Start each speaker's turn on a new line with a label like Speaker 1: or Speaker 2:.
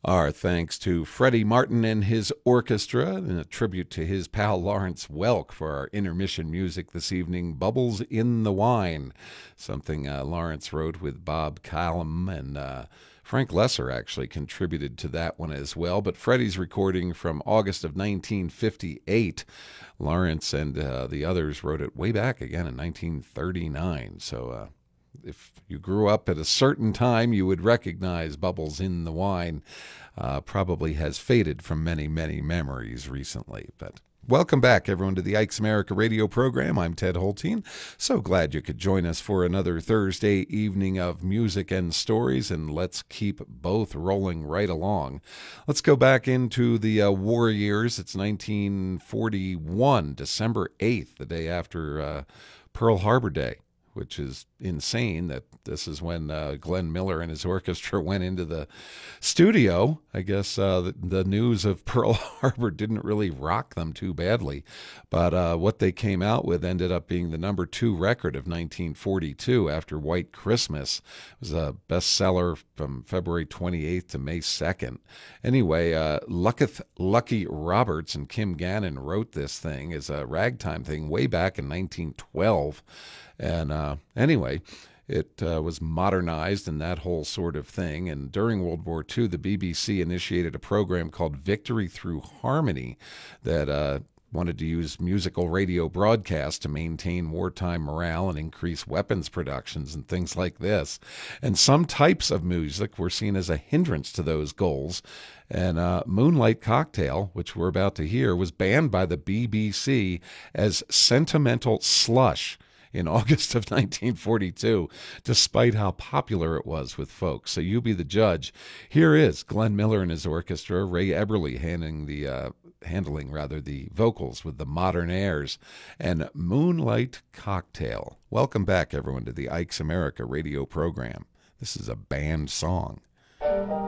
Speaker 1: Our thanks to Freddie Martin and his orchestra, and a tribute to his pal Lawrence Welk for our intermission music this evening, Bubbles in the Wine, something Lawrence wrote with Bob Callum, and Frank Lesser actually contributed to that one as well. But Freddie's recording from August of 1958. Lawrence and the others wrote it way back again in 1939. So if you grew up at a certain time, you would recognize Bubbles in the Wine. Probably has faded from many, many memories recently. But welcome back, everyone, to the Ike's America radio program. I'm Ted Holteen. So glad you could join us for another Thursday evening of music and stories, and let's keep both rolling right along. Let's go back into the war years. It's 1941, December 8th, the day after Pearl Harbor Day, which is insane that this is when Glenn Miller and his orchestra went into the studio. I guess the news of Pearl Harbor didn't really rock them too badly, but what they came out with ended up being the number 2 record of 1942 after White Christmas. It was a bestseller from February 28th to May 2nd. Anyway, Lucky Roberts and Kim Gannon wrote this thing as a ragtime thing way back in 1912. And anyway, it was modernized and that whole sort of thing. And during World War II, the BBC initiated a program called Victory Through Harmony that wanted to use musical radio broadcasts to maintain wartime morale and increase weapons productions and things like this. And some types of music were seen as a hindrance to those goals. And Moonlight Cocktail, which we're about to hear, was banned by the BBC as sentimental slush in August of 1942, despite how popular it was with folks. So you be the judge. Here is Glenn Miller and his orchestra, Ray Eberly handling the vocals with the modern airs, and Moonlight Cocktail. Welcome back, everyone, to the Ike's America radio program. This is a banned song.